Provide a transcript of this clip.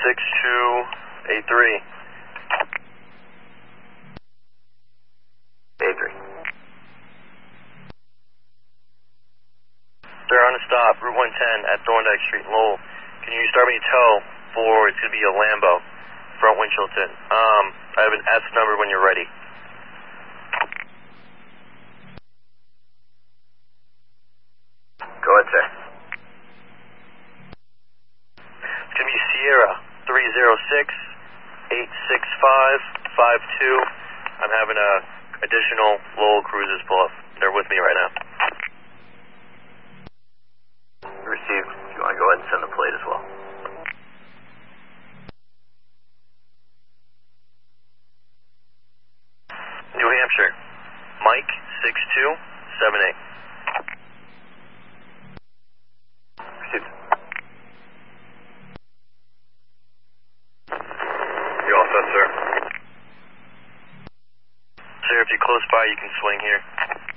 6283. A3. They're on a stop, Route 110 at Thorndike Street in Lowell. Can you start me tow for, it's going to be a Lambo, front windshield tint. I have an S number when you're ready. Go ahead, sir. It's going to be Sierra 306-865-52. I'm having additional Lowell cruisers pull up. They're with me right now. Received. If you want to go ahead and send the plate as well. New Hampshire, Mike 6278. Received. You all set, sir? Sir, if you're close by, you can swing here.